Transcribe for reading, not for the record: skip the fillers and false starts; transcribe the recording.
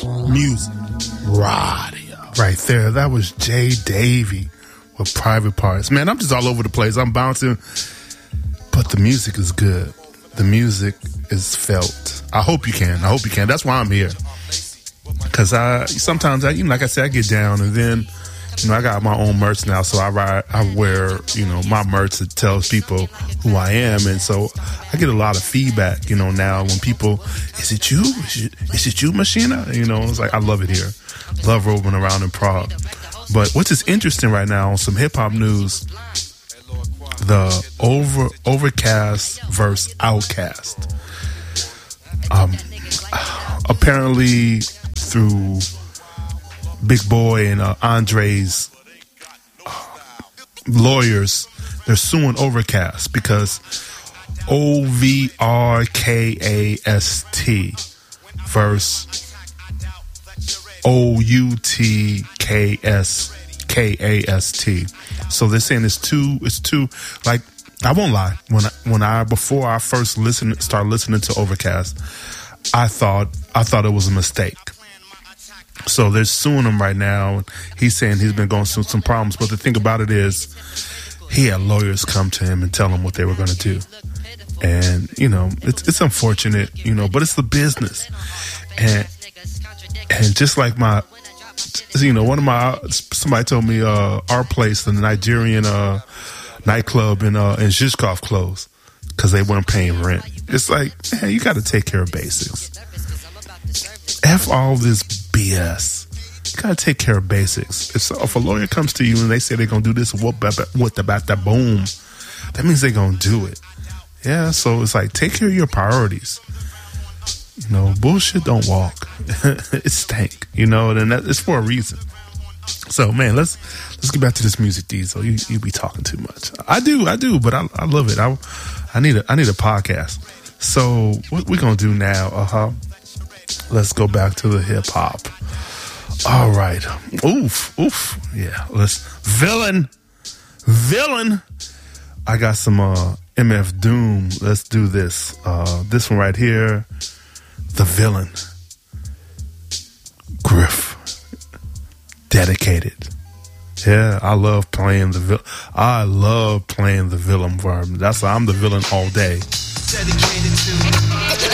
Music Radio. Right there. That was Jay Davy with Private Parts. Man, I'm just all over the place. I'm bouncing. But the music is good. The music is felt. I hope you can. That's why I'm here. Because sometimes, like I said, I get down and then, I got my own merch now. So I wear, my merch that tells people who I am. And so I get a lot of feedback, now when people, is it you? Is it you, Machina? It's like, I love it here. Love roving around in Prague. But what's is interesting right now on some hip hop news, the Overcast versus Outkast. Apparently through Big Boy and Andre's lawyers, they're suing Overcast because OVRKAST versus OUTKAST. So they're saying it's two. Like, I won't lie. Before I first started listening to Overcast, I thought it was a mistake. So they're suing him right now. He's saying he's been going through some problems. But the thing about it is, he had lawyers come to him and tell him what they were going to do. And, it's unfortunate, but it's the business. And just like somebody told me our place, the Nigerian nightclub in Zhizkov closed because they weren't paying rent. It's like, man, you got to take care of basics. F all this BS. You got to take care of basics. If a lawyer comes to you and they say they're going to do this, what about that boom, that means they're going to do it. Yeah, so it's like, take care of your priorities. Bullshit don't walk. It stank, and it's for a reason. So, man, let's get back to this music, Diesel. You be talking too much. I do, but I love it. I need a podcast. So, what we gonna do now? Let's go back to the hip hop. All right. Oof. Yeah. Villain. I got some MF Doom. Let's do this. This one right here. The Villain. Griff. Dedicated. Yeah, I love playing the villain. I love playing the villain verb. That's why I'm the villain all day. Dedicated to